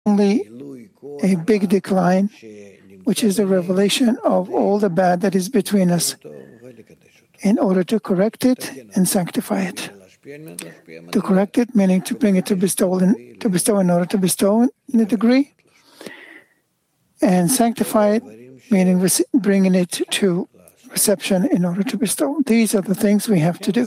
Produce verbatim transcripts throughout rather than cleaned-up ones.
only a big decline, which is a revelation of all the bad that is between us, in order to correct it and sanctify it. To correct it, meaning to bring it to bestow, in, to bestow in order to bestow in a degree, and sanctify it, meaning rec- bringing it to reception in order to bestow. These are the things we have to do.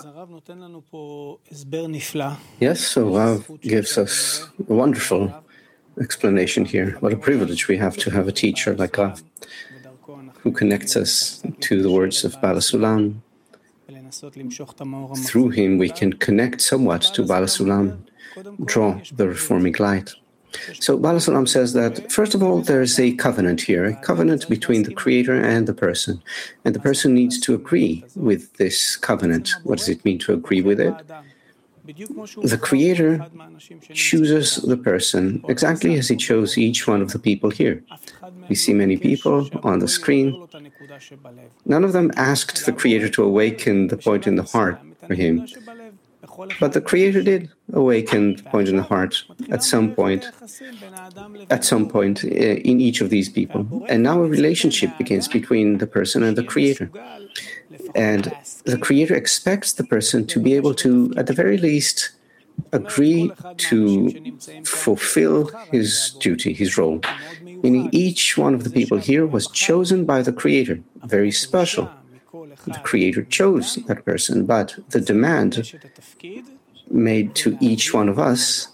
Yes, so Rav gives us a wonderful explanation here. What a privilege we have to have a teacher like Rav, who connects us to the words of Baal HaSulam. Through him, we can connect somewhat to Baal HaSulam, draw the reforming light. So Baal HaSulam says that, first of all, there's a covenant here, a covenant between the Creator and the person. And the person needs to agree with this covenant. What does it mean to agree with it? The Creator chooses the person exactly as he chose each one of the people here. We see many people on the screen. None of them asked the Creator to awaken the point in the heart for him. But the Creator did awaken the point in the heart at some point, at some point in each of these people. And now a relationship begins between the person and the Creator. And the Creator expects the person to be able to, at the very least, agree to fulfill his duty, his role. Meaning each one of the people here was chosen by the Creator, very special. The Creator chose that person, but the demand made to each one of us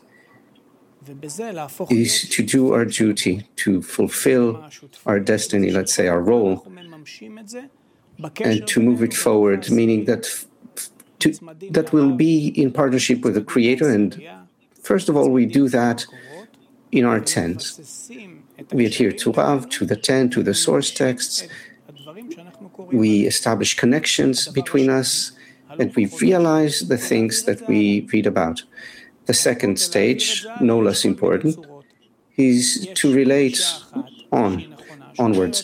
is to do our duty, to fulfill our destiny, let's say our role, and to move it forward, meaning that to, that will be in partnership with the Creator. And first of all, we do that in our tent. We adhere to Rav, to the tent, to the source texts. We establish connections between us, and we realize the things that we read about. The second stage, no less important, is to relate on, onwards.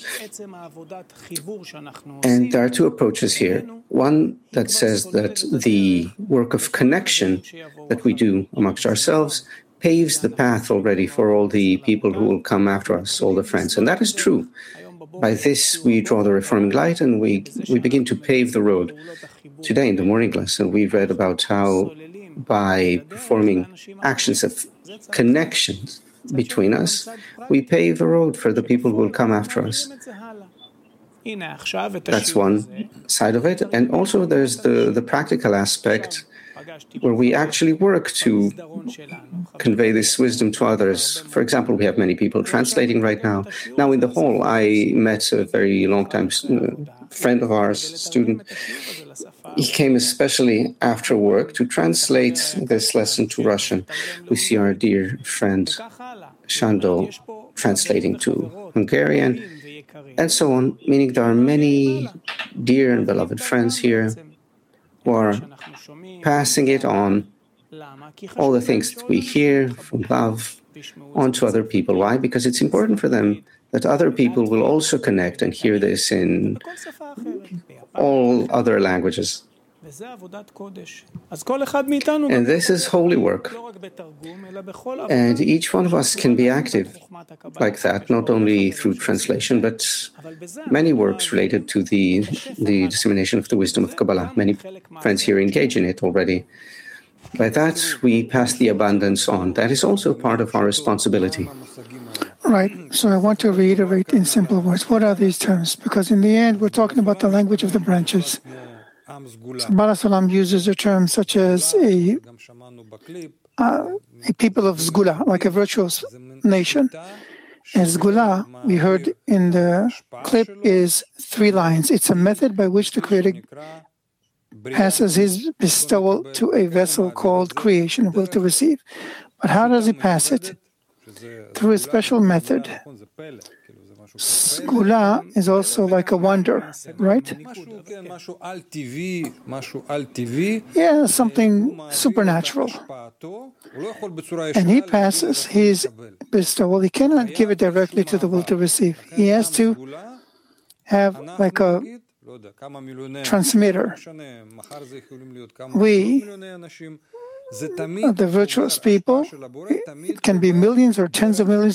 And there are two approaches here. One that says that the work of connection that we do amongst ourselves paves the path already for all the people who will come after us, all the friends. And that is true. By this, we draw the reforming light and we, we begin to pave the road. Today, in the morning lesson, we read about how by performing actions of connections between us, we pave the road for the people who will come after us. That's one side of it. And also there's the, the practical aspect where we actually work to convey this wisdom to others. For example, we have many people translating right now. Now in the hall, I met a very long-time friend of ours, student. He came especially after work to translate this lesson to Russian. We see our dear friend Shando translating to Hungarian, and so on, meaning there are many dear and beloved friends here who are passing it on, all the things that we hear from love, on to other people. Why? Because it's important for them that other people will also connect and hear this in all other languages. And this is holy work. And each one of us can be active like that, not only through translation, but many works related to the, the dissemination of the wisdom of Kabbalah. Many friends here engage in it already. By that, we pass the abundance on. That is also part of our responsibility. Right. So I want to reiterate in simple words, what are these terms? Because in the end, we're talking about the language of the branches. So Baal HaSulam uses a term such as a, uh, a people of Zgula, like a virtuous nation. And Zgula, we heard in the clip, is three lines. It's a method by which the Creator passes his bestowal to a vessel called creation, will to receive. But how does he pass it? Through a special method. Zgula is also like a wonder, right? Yeah, something supernatural. And he passes his bestowal. He cannot give it directly to the will to receive. He has to have like a transmitter. We the virtuous people, it can be millions or tens of millions